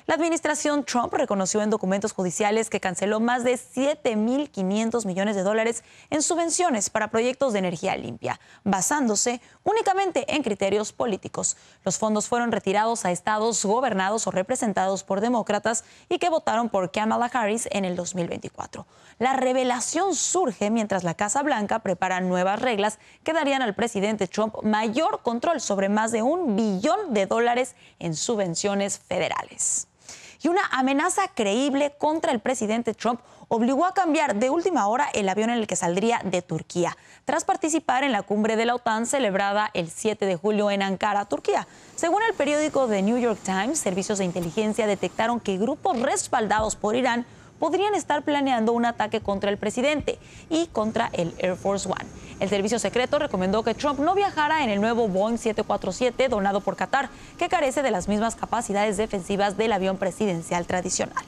La administración Trump reconoció en documentos judiciales que canceló más de $7.500 millones en subvenciones para proyectos de energía limpia, basándose únicamente en criterios políticos. Los fondos fueron retirados a estados gobernados o representados por demócratas y que votaron por Kamala Harris en el 2024. La revelación surge mientras la Casa Blanca prepara nuevas reglas que darían al presidente Trump mayor control sobre más de $1 billón en subvenciones federales. Y una amenaza creíble contra el presidente Trump obligó a cambiar de última hora el avión en el que saldría de Turquía, tras participar en la cumbre de la OTAN celebrada el 7 de julio en Ankara, Turquía. Según el periódico The New York Times, servicios de inteligencia detectaron que grupos respaldados por Irán podrían estar planeando un ataque contra el presidente y contra el Air Force One. El servicio secreto recomendó que Trump no viajara en el nuevo Boeing 747 donado por Qatar, que carece de las mismas capacidades defensivas del avión presidencial tradicional.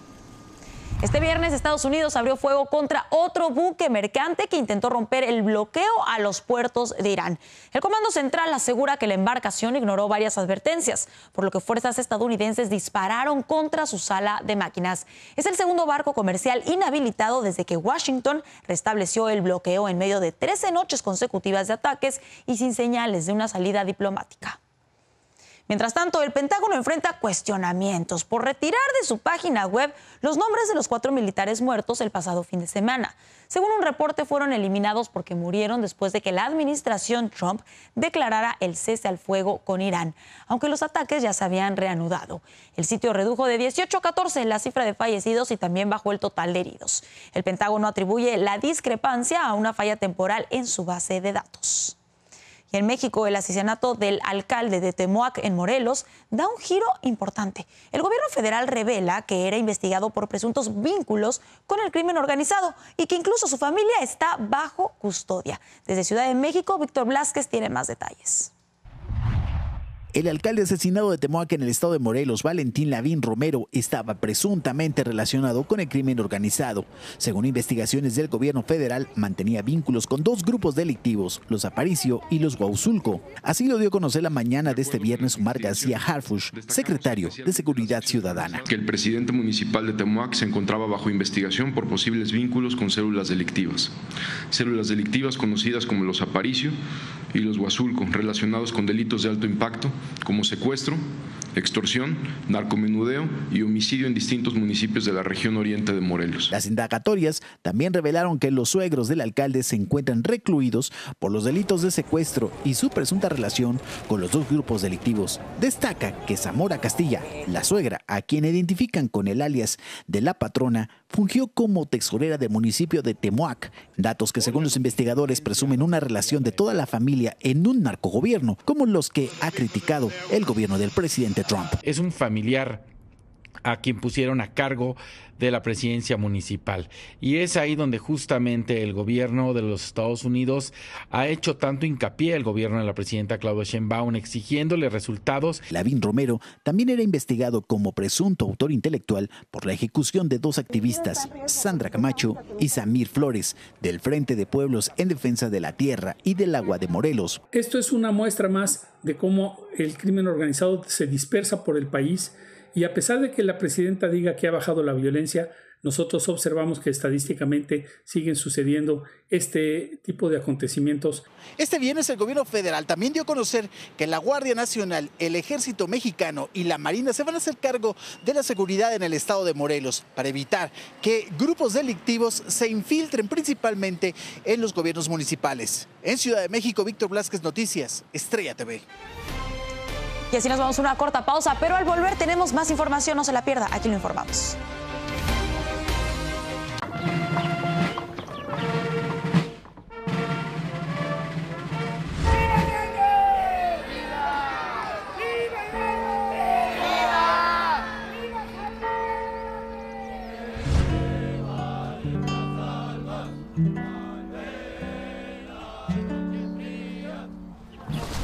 Este viernes, Estados Unidos abrió fuego contra otro buque mercante que intentó romper el bloqueo a los puertos de Irán. El Comando Central asegura que la embarcación ignoró varias advertencias, por lo que fuerzas estadounidenses dispararon contra su sala de máquinas. Es el segundo barco comercial inhabilitado desde que Washington restableció el bloqueo en medio de 13 noches consecutivas de ataques y sin señales de una salida diplomática. Mientras tanto, el Pentágono enfrenta cuestionamientos por retirar de su página web los nombres de los 4 militares muertos el pasado fin de semana. Según un reporte, fueron eliminados porque murieron después de que la administración Trump declarara el cese al fuego con Irán, aunque los ataques ya se habían reanudado. El sitio redujo de 18 a 14 la cifra de fallecidos y también bajó el total de heridos. El Pentágono atribuye la discrepancia a una falla temporal en su base de datos. Y en México, el asesinato del alcalde de Temoac, en Morelos, da un giro importante. El gobierno federal revela que era investigado por presuntos vínculos con el crimen organizado y que incluso su familia está bajo custodia. Desde Ciudad de México, Víctor Blázquez tiene más detalles. El alcalde asesinado de Temoac en el estado de Morelos, Valentín Lavín Romero, estaba presuntamente relacionado con el crimen organizado. Según investigaciones del gobierno federal, mantenía vínculos con 2 grupos delictivos, los Aparicio y los Huausulco. Así lo dio a conocer la mañana de este viernes Omar García Harfuch, secretario de Seguridad Ciudadana. Que el presidente municipal de Temoac se encontraba bajo investigación por posibles vínculos con células delictivas. Células delictivas conocidas como los Aparicio y los Huausulco, relacionados con delitos de alto impacto, como secuestro, extorsión, narcomenudeo y homicidio en distintos municipios de la región oriente de Morelos. Las indagatorias también revelaron que los suegros del alcalde se encuentran recluidos por los delitos de secuestro y su presunta relación con los 2 grupos delictivos. Destaca que Zamora Castilla, la suegra, a quien identifican con el alias de la patrona, fungió como tesorera del municipio de Temoac, datos que según los investigadores presumen una relación de toda la familia en un narcogobierno, como los que ha criticado el gobierno del presidente Trump. Es un familiar a quien pusieron a cargo de la presidencia municipal. Y es ahí donde justamente el gobierno de los Estados Unidos ha hecho tanto hincapié, el gobierno de la presidenta Claudia Sheinbaum, exigiéndole resultados. Lavín Romero también era investigado como presunto autor intelectual por la ejecución de 2 activistas, Sandra Camacho y Samir Flores, del Frente de Pueblos en Defensa de la Tierra y del Agua de Morelos. Esto es una muestra más de cómo el crimen organizado se dispersa por el país. Y a pesar de que la presidenta diga que ha bajado la violencia, nosotros observamos que estadísticamente siguen sucediendo este tipo de acontecimientos. Este viernes el gobierno federal también dio a conocer que la Guardia Nacional, el Ejército Mexicano y la Marina se van a hacer cargo de la seguridad en el estado de Morelos para evitar que grupos delictivos se infiltren principalmente en los gobiernos municipales. En Ciudad de México, Víctor Blázquez, Noticias, Estrella TV. Y así nos vamos a una corta pausa, pero al volver tenemos más información, no se la pierda, aquí lo informamos.